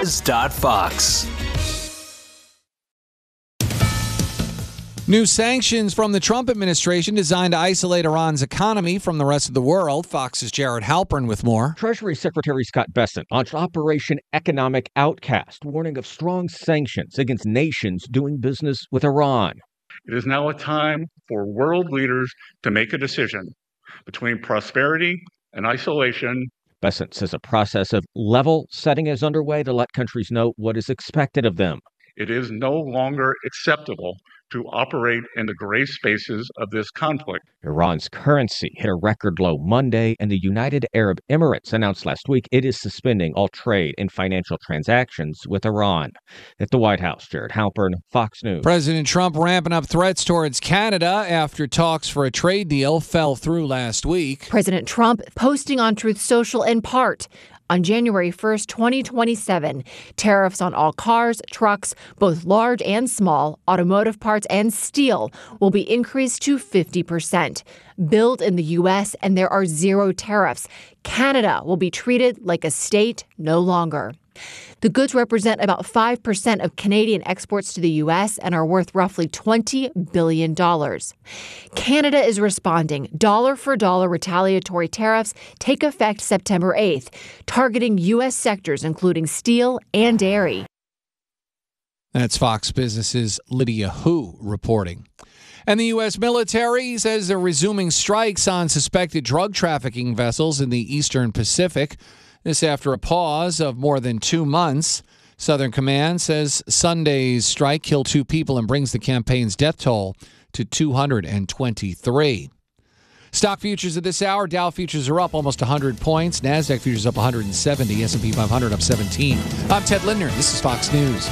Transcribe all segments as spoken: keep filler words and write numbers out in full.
Nez dot fox. New sanctions from the Trump administration designed to isolate Iran's economy from the rest of the world. Fox's Jared Halpern with more. Treasury Secretary Scott Bessent launched Operation Economic Outcast, warning of strong sanctions against nations doing business with Iran. It is now a time for world leaders to make a decision between prosperity and isolation. Bessent says a process of level setting is underway to let countries know what is expected of them. It is no longer acceptable to operate in the gray spaces of this conflict. Iran's currency hit a record low Monday, and the United Arab Emirates announced last week it is suspending all trade and financial transactions with Iran. At the White House, Jared Halpern, Fox News. President Trump ramping up threats towards Canada after talks for a trade deal fell through last week. President Trump posting on Truth Social in part. On January first, twenty twenty-seven, tariffs on all cars, trucks, both large and small, automotive parts and steel will be increased to fifty percent. Built in the U S, and there are zero tariffs. Canada will be treated like a state no longer. The goods represent about five percent of Canadian exports to the U S and are worth roughly twenty billion dollars. Canada is responding. Dollar-for-dollar retaliatory tariffs take effect September eighth, targeting U S sectors including steel and dairy. That's Fox Business's Lydia Hu reporting. And the U S military says they're resuming strikes on suspected drug trafficking vessels in the Eastern Pacific. This after a pause of more than two months. Southern Command says Sunday's strike killed two people and brings the campaign's death toll to two hundred twenty-three. Stock futures at this hour. Dow futures are up almost one hundred points. NASDAQ futures up one hundred seventy. S and P five hundred up seventeen. I'm Ted Lindner. This is Fox News.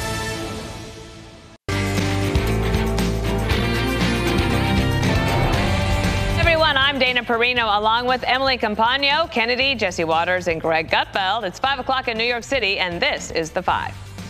I'm Dana Perino, along with Emily Campagno, Kennedy, Jesse Waters, and Greg Gutfeld. It's five o'clock in New York City, and this is The Five.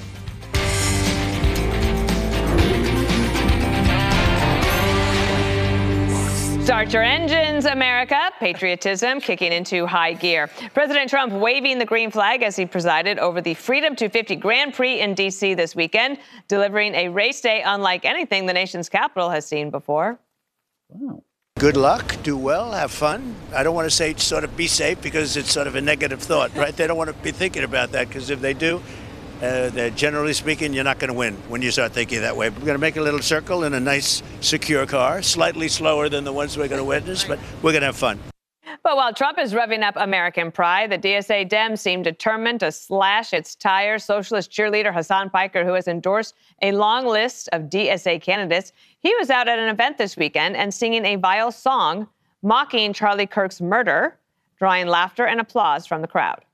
Start your engines, America. Patriotism kicking into high gear. President Trump waving the green flag as he presided over the Freedom two fifty Grand Prix in D C this weekend, delivering a race day unlike anything the nation's capital has seen before. Wow. Good luck, do well, have fun. I don't want to say sort of be safe because it's sort of a negative thought, right? They don't want to be thinking about that because if they do, uh, they're generally speaking, you're not going to win when you start thinking that way. We're going to make a little circle in a nice, secure car, slightly slower than the ones we're going to witness, but we're going to have fun. But while Trump is revving up American pride, the D S A Dems seem determined to slash its tires. Socialist cheerleader Hassan Piker, who has endorsed a long list of D S A candidates, he was out at an event this weekend and singing a vile song mocking Charlie Kirk's murder, drawing laughter and applause from the crowd.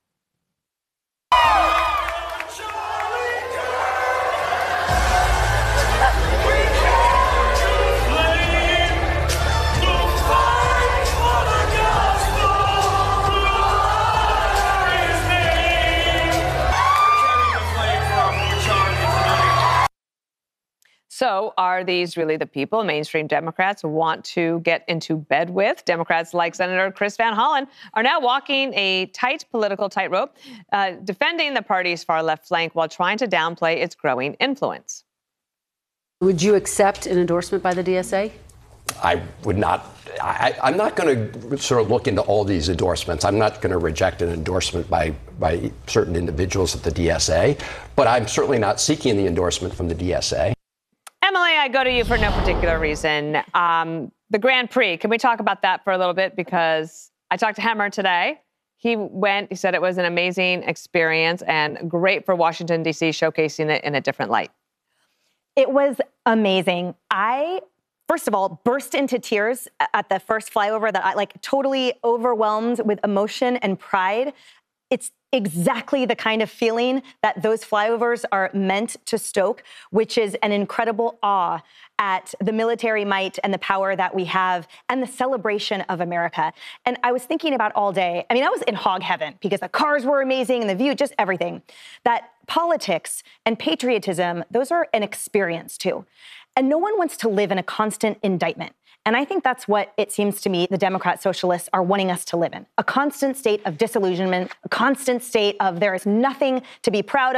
So are these really the people mainstream Democrats want to get into bed with? Democrats like Senator Chris Van Hollen are now walking a tight political tightrope, uh, defending the party's far left flank while trying to downplay its growing influence. Would you accept an endorsement by the D S A? I would not. I, I'm not going to sort of look into all these endorsements. I'm not going to reject an endorsement by, by certain individuals at the D S A, but I'm certainly not seeking the endorsement from the D S A. Emily, I go to you for no particular reason. Um, the Grand Prix, can we talk about that for a little bit? Because I talked to Hemmer today. He went, he said it was an amazing experience and great for Washington, D C, showcasing it in a different light. It was amazing. I, first of all, burst into tears at the first flyover that I like totally overwhelmed with emotion and pride. It's exactly the kind of feeling that those flyovers are meant to stoke, which is an incredible awe at the military might and the power that we have and the celebration of America. And I was thinking about all day, I mean, I was in hog heaven because the cars were amazing and the view, just everything. That politics and patriotism, those are an experience too. And no one wants to live in a constant indictment. And I think that's what it seems to me the Democrat socialists are wanting us to live in. A constant state of disillusionment, a constant state of there is nothing to be proud of.